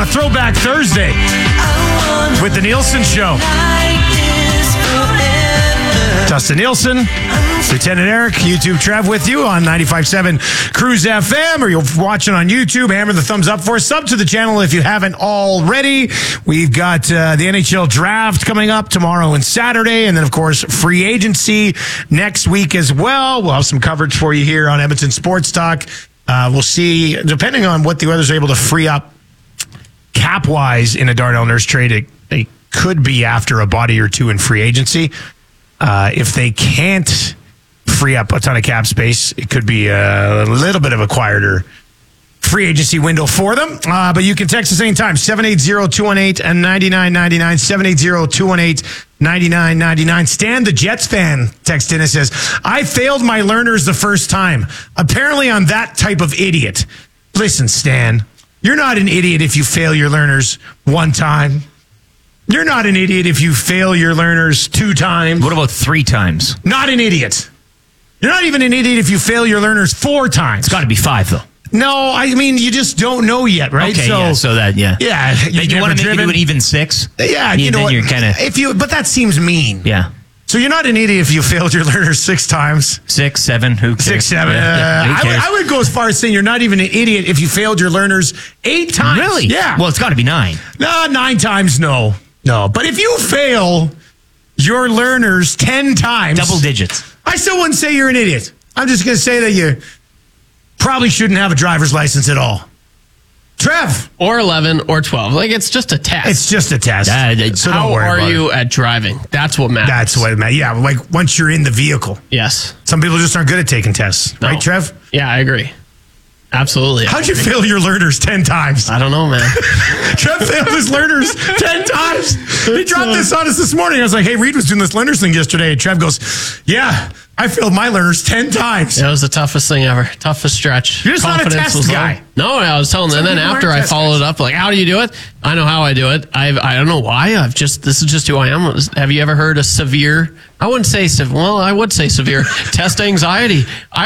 Throwback Thursday with the Nielsen Show. Dustin Nielsen, Lieutenant Eric, YouTube Trev with you on 95.7 Cruise FM, or you're watching on YouTube. Hammer the thumbs up for us. Sub to the channel if you haven't already. We've got the NHL draft coming up tomorrow and Saturday, and then, of course, free agency next week as well. We'll have some coverage for you here on Edmonton Sports Talk. We'll see, depending on what the Oilers are able to free up cap-wise in a Darnell Nurse trade, they could be after a body or two in free agency. If they can't free up a ton of cap space, it could be a little bit of a quieter free agency window for them. But you can text us anytime, 780-218-9999, 780-218-9999. Stan, the Jets fan, texted in and says, I failed my learners the first time. Apparently I'm that type of idiot. Listen, Stan, you're not an idiot if you fail your learners one time. You're not an idiot if you fail your learners 2 times. What about 3 times? Not an idiot. You're not even an idiot if you fail your learners 4 times. It's got to be 5, though. No, I mean, you just don't know yet, right? Okay, Yeah, Then you want to make it an even 6? Yeah, you know what? You're kind of... But that seems mean. Yeah. So you're not an idiot if you failed your learners 6 times. 6, 7, who cares? 6, 7. I would go as far as saying you're not even an idiot if you failed your learners 8 times. Really? Yeah. Well, it's got to be 9. No, 9 times, no. No, but if you fail your learners 10 times... Double digits. I still wouldn't say you're an idiot. I'm just going to say that you probably shouldn't have a driver's license at all. Trev. Or 11 or 12. Like, it's just a test. It's just a test. So How don't worry are about you it. at driving? That's what matters. That's what it matters. Yeah, like once you're in the vehicle. Yes. Some people just aren't good at taking tests. No. Right, Trev? Yeah, I agree. Absolutely. How'd you fail your learners 10 times? I don't know, man. Trev failed his learners 10 times. He dropped this on us this morning. I was like, hey, Reed was doing this learners thing yesterday. And Trev goes, yeah, I failed my learners 10 times. It was the toughest thing ever. Toughest stretch. You're just not a test guy. Low. No, I was telling them. And then after I followed up, like, how do you do it? I know how I do it. I don't know why. This is just who I am. Have you ever heard of severe? I wouldn't say I would say severe test anxiety.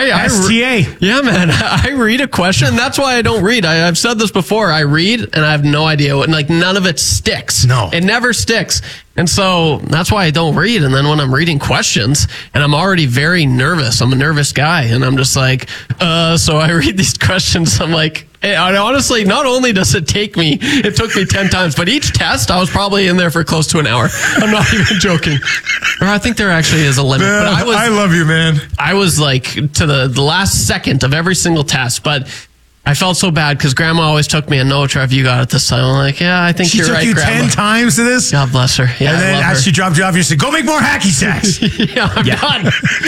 STA. Yeah, man. I read a question. That's why I don't read. I've said this before. I read and I have no idea what, like, none of it sticks. No. It never sticks. And so that's why I don't read. And then when I'm reading questions and I'm already very nervous, I'm a nervous guy. And I'm just like, so I read these questions. I'm like, and honestly, not only does it took me 10 times, but each test, I was probably in there for close to an hour. I'm not even joking. Or I think there actually is a limit. Man, but I love you, man. I was like to the last second of every single test, but I felt so bad because Grandma always took me and no, Trev, you got it this time. I'm like, yeah, I think you're right, She took you Grandma. 10 times to this? God bless her. Yeah, and then I love as her. she dropped you off, you said, go make more hacky sacks. Yeah, I'm done.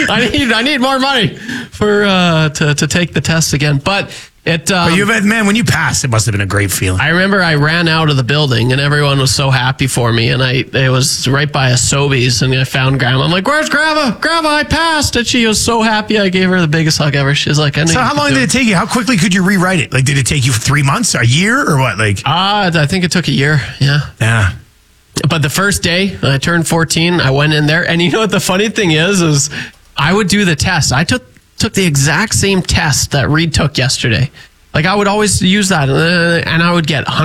I need more money for to take the test again. But it. But when you passed, it must have been a great feeling. I remember I ran out of the building and everyone was so happy for me. And it was right by a Sobeys and I found Grandma. I'm like, where's Grandma? Grandma, I passed. And she was so happy. I gave her the biggest hug ever. She was like, so how long did it take you? How quickly could you rewrite it? Like, did it take you 3 months, a year, or what? Like, I think it took a year. Yeah. Yeah. But the first day when I turned 14, I went in there. And you know what the funny thing is I would do the test. I took the exact same test that Reed took yesterday. Like, I would always use that, and I would get